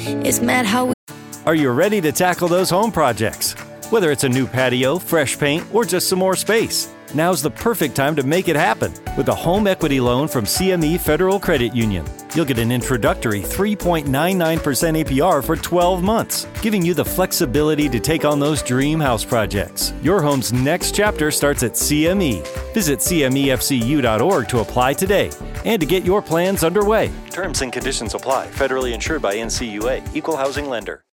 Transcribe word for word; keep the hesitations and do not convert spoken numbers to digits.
It's mad how we Are you ready to tackle those home projects? Whether it's a new patio, fresh paint, or just some more space, now's the perfect time to make it happen with a home equity loan from C M E Federal Credit Union. You'll get an introductory three point nine nine percent A P R for twelve months, giving you the flexibility to take on those dream house projects. Your home's next chapter starts at C M E. Visit C M E F C U dot org to apply today and to get your plans underway. Terms and conditions apply. Federally insured by N C U A. Equal housing lender.